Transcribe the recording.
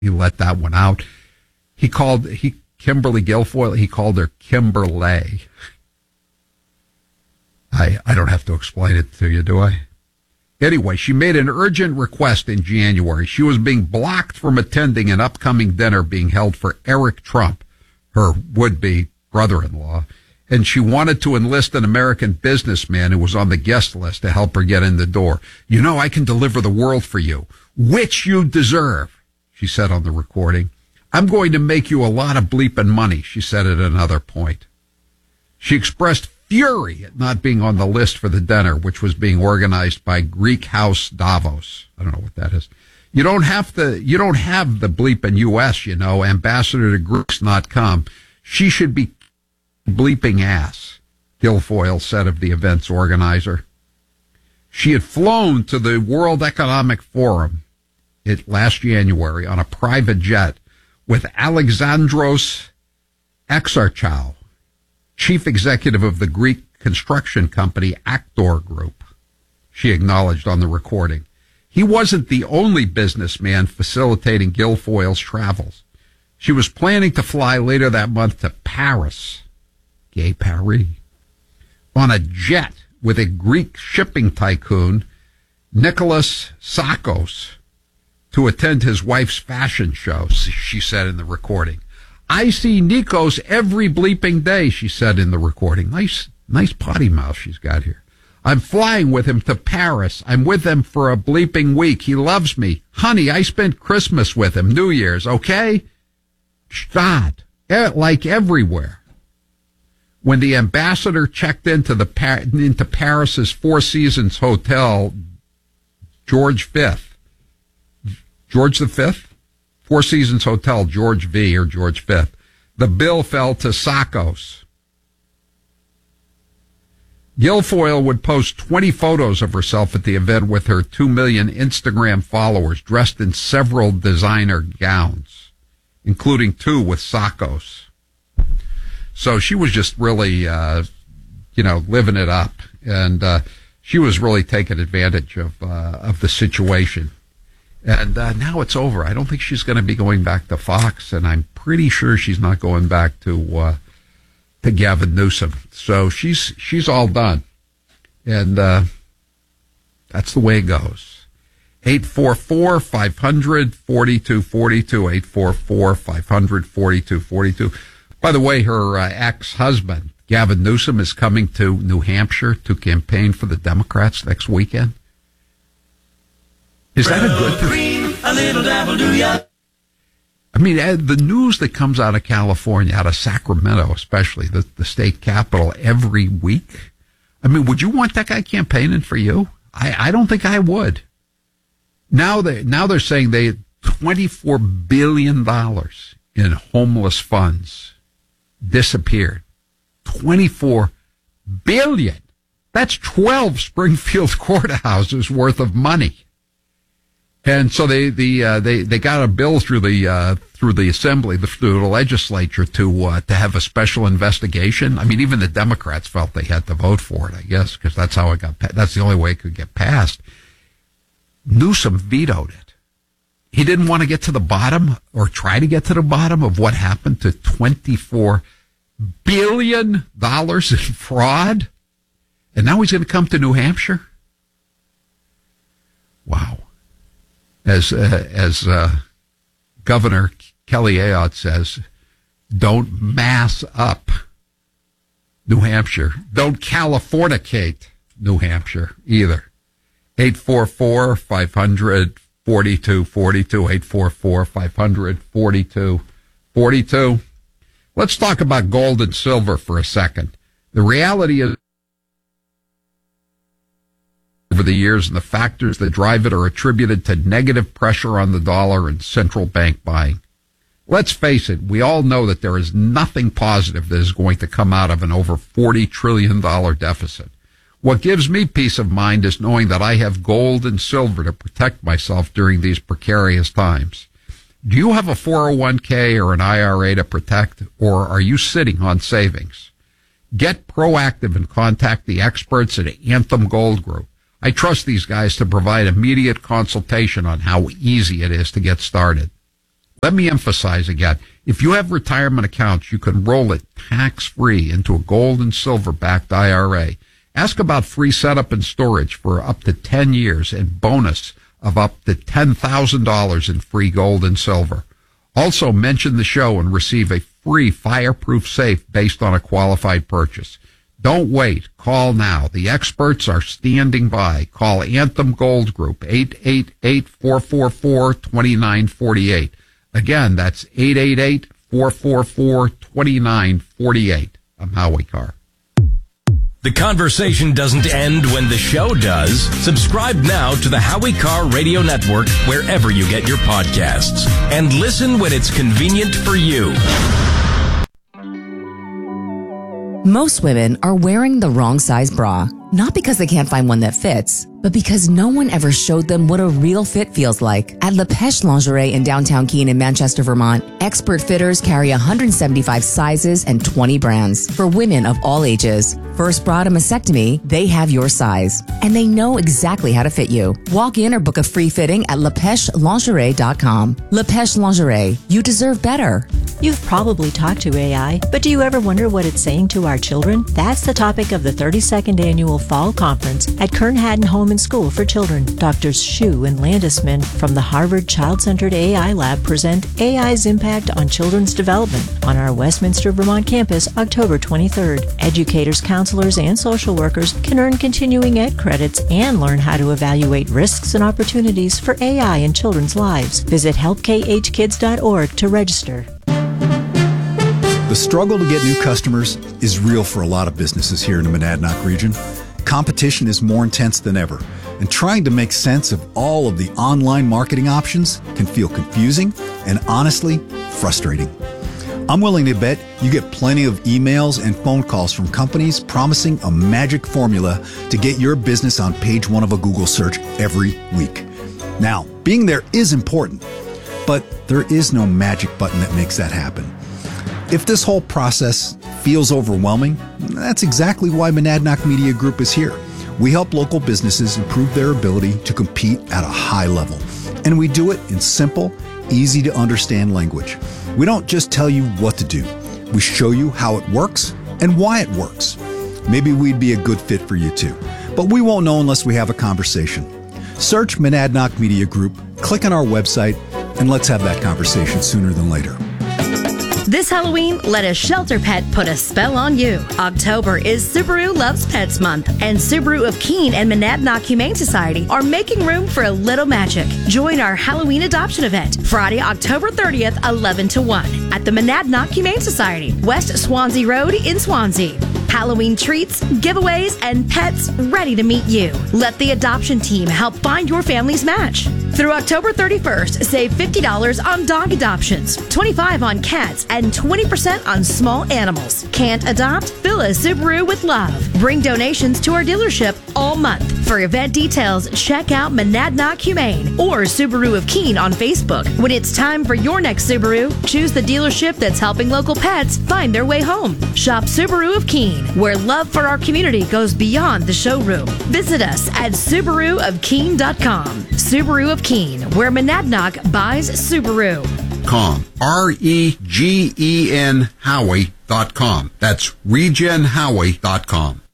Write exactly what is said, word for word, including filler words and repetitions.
he let that one out. He called, he, Kimberly Guilfoyle, he called her Kimberlay. I, I don't have to explain it to you, do I? Anyway, she made an urgent request in January. She was being blocked from attending an upcoming dinner being held for Eric Trump, her would-be brother-in-law, and she wanted to enlist an American businessman who was on the guest list to help her get in the door. You know, I can deliver the world for you, which you deserve, she said on the recording. I'm going to make you a lot of bleeping money, she said at another point. She expressed fury at not being on the list for the dinner, which was being organized by Greek House Davos. I don't know what that is. You don't have to, you don't have the bleeping U S, you know, ambassador to Greece not come. She should be bleeping ass, Guilfoyle said of the event's organizer. She had flown to the World Economic Forum it last January on a private jet with Alexandros Exarchou, chief executive of the Greek construction company Actor Group, she acknowledged on the recording. He wasn't the only businessman facilitating Guilfoyle's travels. She was planning to fly later that month to Paris, gay Paris, on a jet with a Greek shipping tycoon, Nicholas Tsakos, to attend his wife's fashion show, she said in the recording. I see Nikos every bleeping day, she said in the recording. Nice, nice potty mouth she's got here. I'm flying with him to Paris. I'm with him for a bleeping week. He loves me. Honey, I spent Christmas with him, New Year's, okay? God, like everywhere. When the ambassador checked into the into Paris's Four Seasons Hotel, George Fifth, George the Fifth? Four Seasons Hotel, George V. or George Fifth. The bill fell to Tsakos. Guilfoyle would post twenty photos of herself at the event with her two million Instagram followers dressed in several designer gowns, including two with Tsakos. So she was just really, uh, you know, living it up. And uh, she was really taking advantage of uh, of the situation. And uh, now it's over. I don't think she's going to be going back to Fox, and I'm pretty sure she's not going back to uh, to Gavin Newsom. So she's she's all done, and uh, that's the way it goes. eight four four, five hundred, forty-two forty-two, eight four four, five hundred, forty-two forty-two. By the way, her uh, ex-husband, Gavin Newsom, is coming to New Hampshire to campaign for the Democrats next weekend. Is that a good thing? A little dabble, do ya? I mean, the news that comes out of California, out of Sacramento especially, the, the state capital, every week. I mean, would you want that guy campaigning for you? I, I don't think I would. Now they now they're saying they twenty-four billion dollars in homeless funds disappeared. twenty-four billion dollars. That's twelve Springfield courthouses worth of money. And so they the uh, they they got a bill through the uh, through the assembly, the, through the legislature to uh, to have a special investigation. I mean, even the Democrats felt they had to vote for it, I guess, because that's how it got. That's the only way it could get passed. Newsom vetoed it. He didn't want to get to the bottom or try to get to the bottom of what happened to twenty-four billion dollars in fraud, and now he's going to come to New Hampshire. Wow. As uh, as uh, Governor Kelly Ayotte says, don't mass up New Hampshire. Don't Californicate New Hampshire either. eight four four, five hundred, forty-two forty-two, eight four four, five hundred, forty-two forty-two. Let's talk about gold and silver for a second. The reality is, over the years, and the factors that drive it are attributed to negative pressure on the dollar and central bank buying. Let's face it, we all know that there is nothing positive that is going to come out of an over forty trillion dollars deficit. What gives me peace of mind is knowing that I have gold and silver to protect myself during these precarious times. Do you have a four oh one k or an I R A to protect, or are you sitting on savings? Get proactive and contact the experts at Anthem Gold Group. I trust these guys to provide immediate consultation on how easy it is to get started. Let me emphasize again, if you have retirement accounts, you can roll it tax-free into a gold and silver-backed I R A. Ask about free setup and storage for up to ten years and bonus of up to ten thousand dollars in free gold and silver. Also, mention the show and receive a free fireproof safe based on a qualified purchase. Don't wait. Call now. The experts are standing by. Call Anthem Gold Group, eight eight eight, four four four, two nine four eight. Again, that's eight eight eight, four four four, two nine four eight. I'm Howie Carr. The conversation doesn't end when the show does. Subscribe now to the Howie Carr Radio Network wherever you get your podcasts. And listen when it's convenient for you. Most women are wearing the wrong size bra, not because they can't find one that fits, but because no one ever showed them what a real fit feels like. At LePeche Lingerie in downtown Keene in Manchester, Vermont, expert fitters carry one hundred seventy-five sizes and twenty brands for women of all ages. First bra to mastectomy, they have your size, and they know exactly how to fit you. Walk in or book a free fitting at lepeche lingerie dot com. LePeche Lingerie, you deserve better. You've probably talked to A I, but do you ever wonder what it's saying to our children? That's the topic of the thirty-second Annual Fall Conference at Kern Haddon Home and School for Children. Doctors Shu and Landisman from the Harvard Child-Centered A I Lab present A I's impact on children's development on our Westminster, Vermont campus, October twenty-third. Educators, counselors, and social workers can earn continuing ed credits and learn how to evaluate risks and opportunities for A I in children's lives. Visit help k h kids dot org to register. The struggle to get new customers is real for a lot of businesses here in the Monadnock region. Competition is more intense than ever, and trying to make sense of all of the online marketing options can feel confusing and honestly frustrating. I'm willing to bet you get plenty of emails and phone calls from companies promising a magic formula to get your business on page one of a Google search every week. Now, being there is important, but there is no magic button that makes that happen. If this whole process feels overwhelming, that's exactly why Monadnock Media Group is here. We help local businesses improve their ability to compete at a high level. And we do it in simple, easy to understand language. We don't just tell you what to do. We show you how it works and why it works. Maybe we'd be a good fit for you too, but we won't know unless we have a conversation. Search Monadnock Media Group, click on our website, and let's have that conversation sooner than later. This Halloween, let a shelter pet put a spell on you. October is Subaru Loves Pets Month, and Subaru of Keene and Monadnock Humane Society are making room for a little magic. Join our Halloween adoption event, Friday, October thirtieth, eleven to one, at the Monadnock Humane Society, West Swansea Road in Swansea. Halloween treats, giveaways, and pets ready to meet you. Let the adoption team help find your family's match. Through October thirty-first, save fifty dollars on dog adoptions, twenty-five dollars on cats, and twenty percent on small animals. Can't adopt? Fill a Subaru with love. Bring donations to our dealership all month. For event details, check out Monadnock Humane or Subaru of Keene on Facebook. When it's time for your next Subaru, choose the dealership that's helping local pets find their way home. Shop Subaru of Keene, where love for our community goes beyond the showroom. Visit us at Subaru of Keene dot com. Subaru of Keene, where Monadnock buys Subaru. Com. R E G E N Howie dot com. That's Regen Howie dot com.